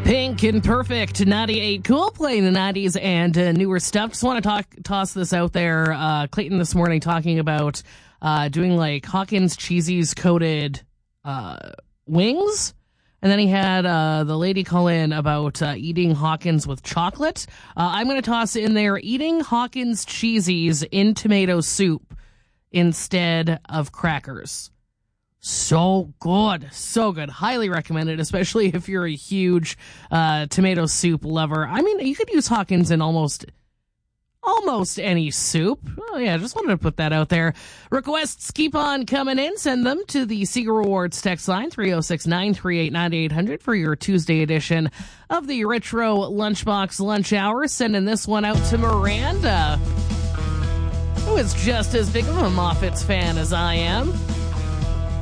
Pink and Perfect, 98 Cool, playing the 90s and newer stuff. Just want to toss this out there. Clayton this morning talking about doing like Hawkins Cheesies coated wings. And then he had the lady call in about eating Hawkins with chocolate. I'm going to toss in there eating Hawkins Cheesies in tomato soup instead of crackers. So good. So good. Highly recommended, especially if you're a huge tomato soup lover. I mean, you could use Hawkins in almost any soup. Oh, yeah, just wanted to put that out there. Requests keep on coming in. Send them to the Seeger Rewards text line, 306-938-9800 for your Tuesday edition of the Retro Lunchbox Lunch Hour. Sending this one out to Miranda, who is just as big of a Moffats fan as I am.